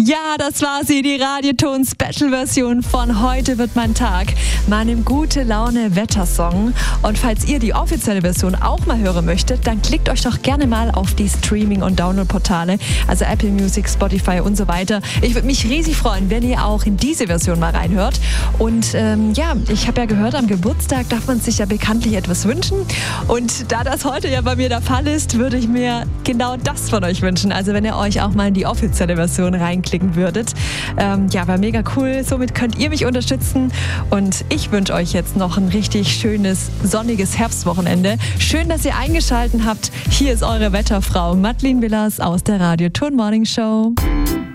Ja, das war sie, die Radioton-Special-Version von Heute wird mein Tag, meinem Gute-Laune-Wettersong. Und falls ihr die offizielle Version auch mal hören möchtet, dann klickt euch doch gerne mal auf die Streaming- und Download-Portale, also Apple Music, Spotify und so weiter. Ich würde mich riesig freuen, wenn ihr auch in diese Version mal reinhört. Und ich habe ja gehört, am Geburtstag darf man sich ja bekanntlich etwas wünschen. Und da das heute ja bei mir der Fall ist, würde ich mir genau das von euch wünschen. Also wenn ihr euch auch mal in die offizielle Version reinklicken würdet. War mega cool. Somit könnt ihr mich unterstützen. Und ich wünsche euch jetzt noch ein richtig schönes, sonniges Herbstwochenende. Schön, dass ihr eingeschaltet habt. Hier ist eure Wetterfrau Madeleine Willers aus der Radioton Morning Show.